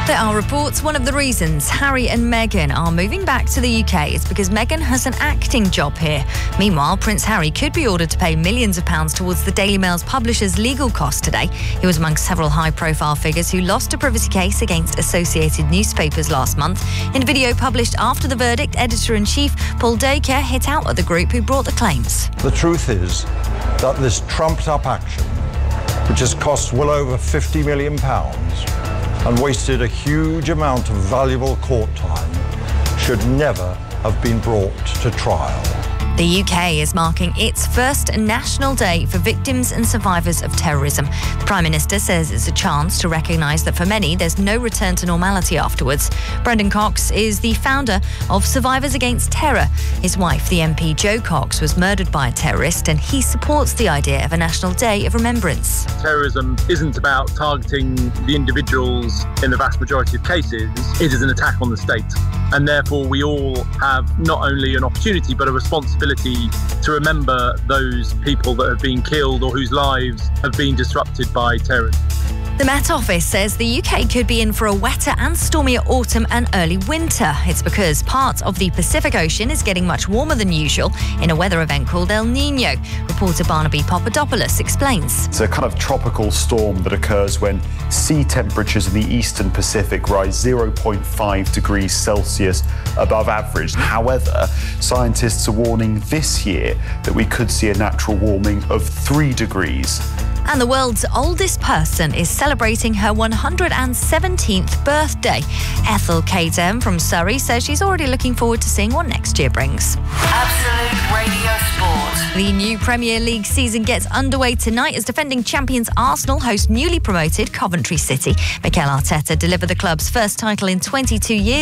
There are reports one of the reasons Harry and Meghan are moving back to the UK is because Meghan has an acting job here. Meanwhile, Prince Harry could be ordered to pay millions of pounds towards the Daily Mail's publisher's legal costs today. He was among several high-profile figures who lost a privacy case against Associated Newspapers last month. In a video published after the verdict, Editor-in-Chief Paul Dacre hit out at the group who brought the claims. The truth is that this trumped-up action, which has cost well over £50 million and wasted a huge amount of valuable court time, should never have been brought to trial. The UK is marking its first National Day for victims and survivors of terrorism. The Prime Minister says it's a chance to recognise that for many there's no return to normality afterwards. Brendan Cox is the founder of Survivors Against Terror. His wife, the MP Jo Cox, was murdered by a terrorist, and he supports the idea of a National Day of Remembrance. Terrorism isn't about targeting the individuals in the vast majority of cases. It is an attack on the state. And therefore we all have not only an opportunity but a responsibility to remember those people that have been killed or whose lives have been disrupted by terrorism. The Met Office says the UK could be in for a wetter and stormier autumn and early winter. It's because part of the Pacific Ocean is getting much warmer than usual in a weather event called El Nino. Reporter Barnaby Papadopoulos explains. It's a kind of tropical storm that occurs when sea temperatures in the eastern Pacific rise 0.5 degrees Celsius above average. However, scientists are warning this year that we could see a natural warming of 3 degrees. And the world's oldest person is celebrating her 117th birthday. Ethel Caterham from Surrey says she's already looking forward to seeing what next year brings. Absolute Radio Sport. The new Premier League season gets underway tonight as defending champions Arsenal host newly promoted Coventry City. Mikel Arteta delivered the club's first title in 22 years.